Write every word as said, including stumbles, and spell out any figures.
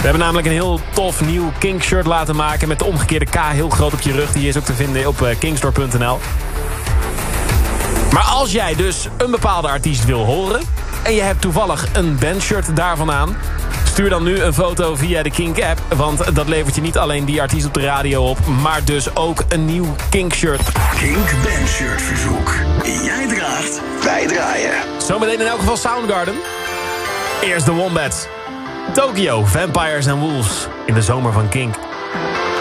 We hebben namelijk een heel tof nieuw Kink shirt laten maken... met de omgekeerde K heel groot op je rug. Die is ook te vinden op kinkstore punt n l. Maar als jij dus een bepaalde artiest wil horen... en je hebt toevallig een bandshirt daarvan aan... stuur dan nu een foto via de Kink-app... want dat levert je niet alleen die artiest op de radio op... maar dus ook een nieuw Kink-shirt. Kink Bandshirt verzoek. Jij draagt, wij draaien. Zometeen in elk geval Soundgarden. Eerst de Wombats. Tokyo, Vampires and Wolves in de zomer van Kink.